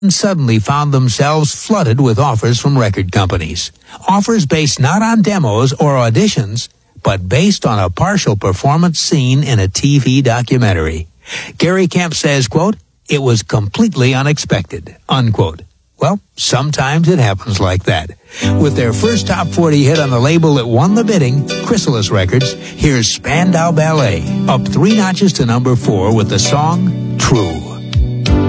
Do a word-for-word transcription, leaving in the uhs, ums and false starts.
suddenly found themselves flooded with offers from record companies. Offers based not on demos or auditions, but based on a partial performance seen in a T V documentary. Gary Kemp says, quote, "It was completely unexpected," unquote. Well, sometimes it happens like that. With their first top forty hit on the label that won the bidding, Chrysalis Records, here's Spandau Ballet, up three notches to number four with the song True.